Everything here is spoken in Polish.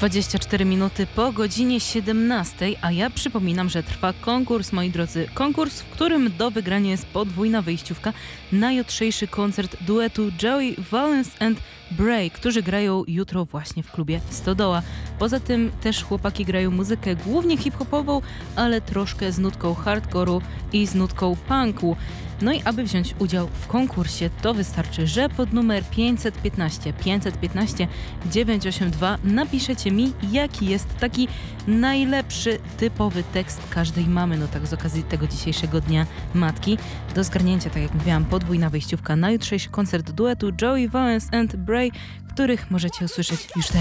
24 minuty po godzinie 17, a ja przypominam, że trwa konkurs, moi drodzy. Konkurs, w którym do wygrania jest podwójna wyjściówka na jutrzejszy koncert duetu Joey Valence and Bray, którzy grają jutro właśnie w klubie Stodoła. Poza tym też chłopaki grają muzykę głównie hip-hopową, ale troszkę z nutką hardcore'u i z nutką punku. No i aby wziąć udział w konkursie, to wystarczy, że pod numer 515 982 napiszecie mi, jaki jest taki najlepszy, typowy tekst każdej mamy, no tak z okazji tego dzisiejszego Dnia Matki. Do zgarnięcia, tak jak mówiłam, podwójna wejściówka na jutrzejszy koncert duetu Joey Valence and Bray, których możecie usłyszeć już teraz.